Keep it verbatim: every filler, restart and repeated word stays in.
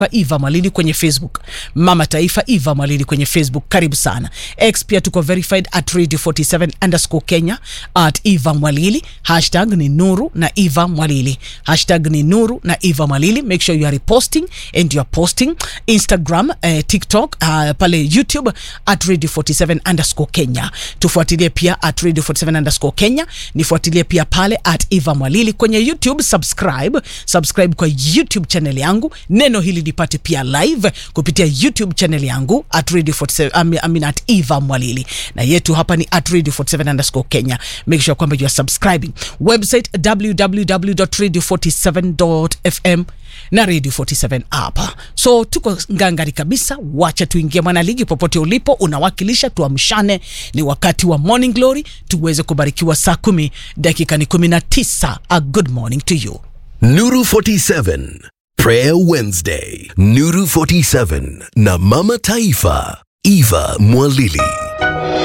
Eva Mwalili kwenye Facebook. Mama Taifa Eva Mwalili kwenye Facebook. Karibu sana. X pia tuko verified at radio forty-seven underscore Kenya at Eva Mwalili. Hashtag ni Nuru na Eva Mwalili. Hashtag ni Nuru na Eva Mwalili. Make sure you are reposting and you are posting. Instagram, uh, TikTok, uh, pale YouTube at radio forty-seven underscore Kenya. Tufuatilie pia at radio forty-seven underscore Kenya. Nifuatilie pia pale at Eva Mwalili kwenye YouTube. Subscribe. Subscribe kwa YouTube channel yangu. Neno hili nipate pia live kupitia YouTube channel yangu at radio forty-seven, I mean at Eva Mwalili. Na yetu hapa ni at radio forty-seven underscore Kenya. Make sure kwamba you are subscribing. Website w w w dot radio forty-seven dot f m na Radio forty-seven app. So tuko ngangari kabisa. Wacha tuingie mwana ligi popote ulipo unawakilisha, tuamshane. Ni wakati wa Morning Glory, tuweze kubarikiwa saa kumi dakika ni kumi na tisa. A good morning to you. Nuru forty-seven Prayer Wednesday. Nuru forty-seven na Mama Taifa Eva Mwalili.